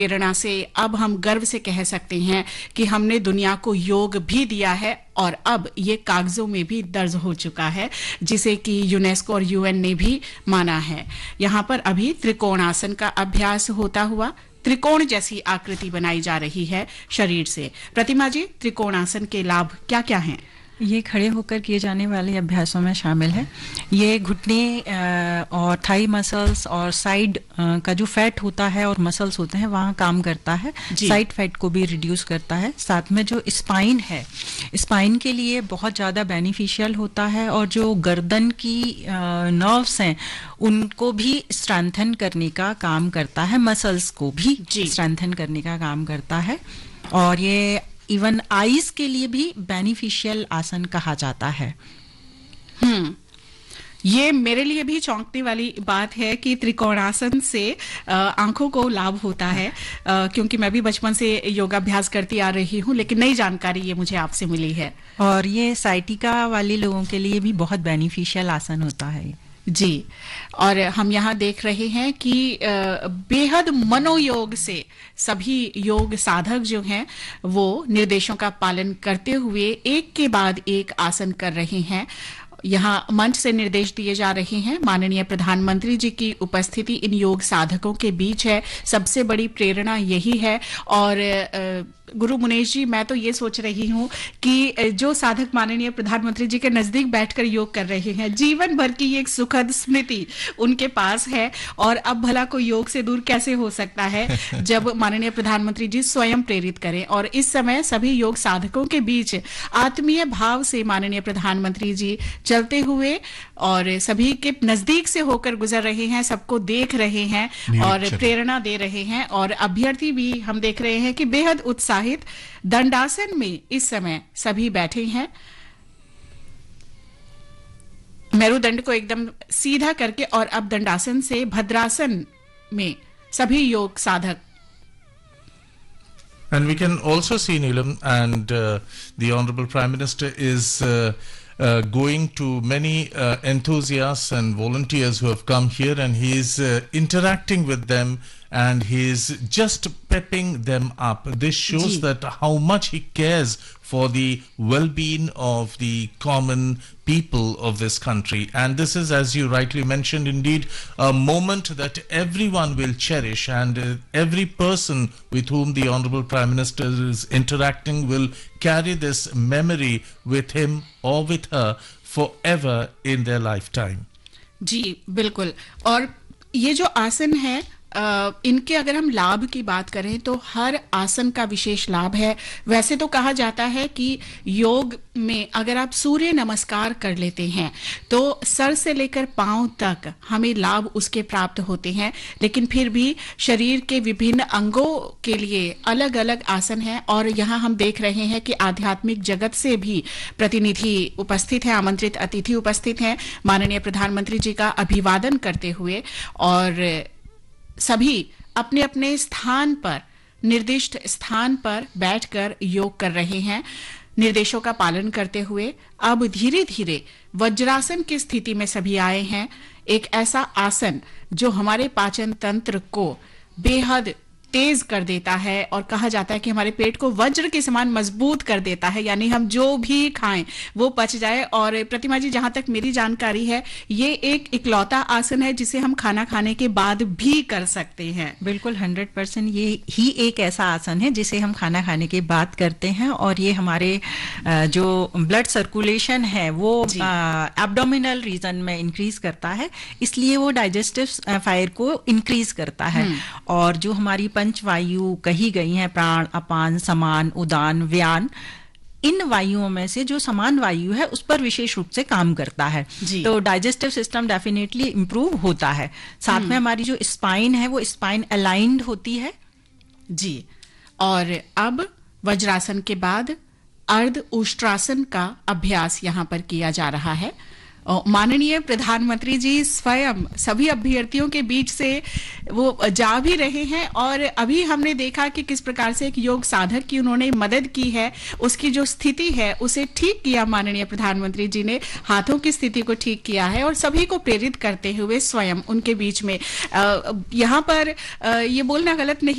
प्रेरणा से अब हम गर्व से कह सकते हैं कि हमने दुनिया को योग भी दिया है और अब ये कागजों में भी दर्ज हो चुका है, जिसे कि यूनेस्को और यूएन ने भी माना है। यहाँ पर अभी त्रिकोणासन का अभ्यास होता हुआ त्रिकोण जैसी आकृति बनाई जा रही है शरीर से। प्रतिमा जी, त्रिकोणासन के लाभ क्या क्या हैं? ये खड़े होकर किए जाने वाले अभ्यासों में शामिल है। ये घुटने और थाई मसल्स और साइड का जो फैट होता है और मसल्स होते हैं वहाँ काम करता है। साइड फैट को भी रिड्यूस करता है। साथ में जो स्पाइन है, स्पाइन के लिए बहुत ज़्यादा बेनिफिशियल होता है और जो गर्दन की नर्व्स हैं उनको भी स्ट्रेंथन करने का काम करता है, मसल्स को भी स्ट्रेंथन करने का काम करता है। और ये इवन आईज के लिए भी बेनिफिशियल आसन कहा जाता है। ये मेरे लिए भी चौंकने वाली बात है कि त्रिकोणासन से आंखों को लाभ होता है, क्योंकि मैं भी बचपन से योगाभ्यास करती आ रही हूँ, लेकिन नई जानकारी ये मुझे आपसे मिली है। और ये साइटिका वाले लोगों के लिए भी बहुत बेनिफिशियल आसन होता है जी। और हम यहाँ देख रहे हैं कि बेहद मनोयोग से सभी योग साधक जो हैं वो निर्देशों का पालन करते हुए एक के बाद एक आसन कर रहे हैं। यहाँ मंच से निर्देश दिए जा रहे हैं। माननीय प्रधानमंत्री जी की उपस्थिति इन योग साधकों के बीच है, सबसे बड़ी प्रेरणा यही है। और गुरु मुनेश जी, मैं तो ये सोच रही हूँ कि जो साधक माननीय प्रधानमंत्री जी के नजदीक बैठकर योग कर रहे हैं, जीवन भर की एक सुखद स्मृति उनके पास है। और अब भला कोई योग से दूर कैसे हो सकता है जब माननीय प्रधानमंत्री जी स्वयं प्रेरित करें। और इस समय सभी योग साधकों के बीच आत्मीय भाव से माननीय प्रधानमंत्री जी चलते हुए और सभी के नजदीक से होकर गुजर रहे हैं, सबको देख रहे हैं और प्रेरणा दे रहे हैं। और अभ्यर्थी भी हम देख रहे हैं कि बेहद उत्साहित दंडासन में इस समय सभी बैठे हैं, मेरुदंड को एकदम सीधा करके। और अब दंडासन से भद्रासन में सभी योग साधक। And we can also see, Neelam, and the Honorable Prime Minister is going to many enthusiasts and volunteers who have come here, and he is interacting with them, and he is just pepping them up. This shows that how much he cares for the well-being of the common people of this country. And this is, as you rightly mentioned, indeed a moment that everyone will cherish, and every person with whom the Honorable Prime Minister is interacting will carry this memory with him or with her forever in their lifetime. जी बिल्कुल। और ये जो आसन है, इनके अगर हम लाभ की बात करें तो हर आसन का विशेष लाभ है। वैसे तो कहा जाता है कि योग में अगर आप सूर्य नमस्कार कर लेते हैं तो सर से लेकर पांव तक हमें लाभ उसके प्राप्त होते हैं, लेकिन फिर भी शरीर के विभिन्न अंगों के लिए अलग अलग आसन हैं। और यहाँ हम देख रहे हैं कि आध्यात्मिक जगत से भी प्रतिनिधि उपस्थित हैं, आमंत्रित अतिथि उपस्थित हैं माननीय प्रधानमंत्री जी का अभिवादन करते हुए। और सभी अपने अपने स्थान पर, निर्दिष्ट स्थान पर बैठकर योग कर रहे हैं, निर्देशों का पालन करते हुए। अब धीरे धीरे वज्रासन की स्थिति में सभी आए हैं, एक ऐसा आसन जो हमारे पाचन तंत्र को बेहद तेज कर देता है और कहा जाता है कि हमारे पेट को वज्र के समान मजबूत कर देता है, यानी हम जो भी खाएं वो पच जाए। और प्रतिमा जी, जहां तक मेरी जानकारी है, ये एक इकलौता आसन है जिसे हम खाना खाने के बाद भी कर सकते हैं। बिल्कुल 100% ये ही एक ऐसा आसन है जिसे हम खाना खाने के बाद करते हैं। और ये हमारे जो ब्लड सर्कुलेशन है वो एब्डोमिनल रीजन में इंक्रीज करता है, इसलिए वो डाइजेस्टिव फायर को इंक्रीज करता है। और जो हमारी पंच वायु कही गई हैं, प्राण, अपान, समान, उदान, व्यान, इन वायुओं में से जो समान वायु है उस पर विशेष रूप से काम करता है। तो डाइजेस्टिव सिस्टम डेफिनेटली इंप्रूव होता है। साथ में हमारी जो स्पाइन है वो स्पाइन अलाइंड होती है जी। और अब वज्रासन के बाद अर्ध उष्ट्रासन का अभ्यास यहाँ पर किया जा रहा है। माननीय प्रधानमंत्री जी स्वयं सभी अभ्यर्थियों के बीच से वो जा भी रहे हैं। और अभी हमने देखा कि किस प्रकार से एक योग साधक की उन्होंने मदद की है, उसकी जो स्थिति है उसे ठीक किया। माननीय प्रधानमंत्री जी ने हाथों की स्थिति को ठीक किया है और सभी को प्रेरित करते हुए स्वयं उनके बीच में यहाँ पर ये बोलना गलत नहीं